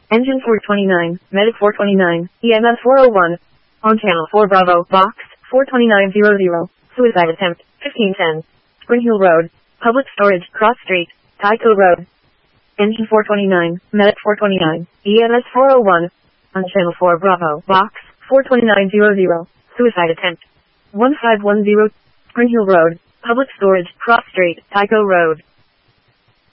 Engine 429, Medic 429, EMS 401. On channel 4 Bravo, box 42900. Suicide attempt, 1510. Spring Hill Road, Public Storage, Cross Street, Tyco Road. Engine 429, Medic 429, EMS 401. On channel 4 Bravo, box 42900. Suicide attempt, 1510. Spring Hill Road, Public Storage, Cross Street, Tyco Road.